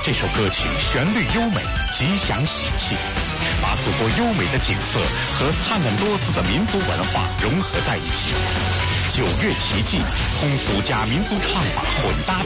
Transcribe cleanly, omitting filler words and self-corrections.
这首歌曲旋律优美，吉祥喜气，把祖国优美的景色和灿烂多姿的民族文化融合在一起。九月奇迹，通俗加民族唱法混搭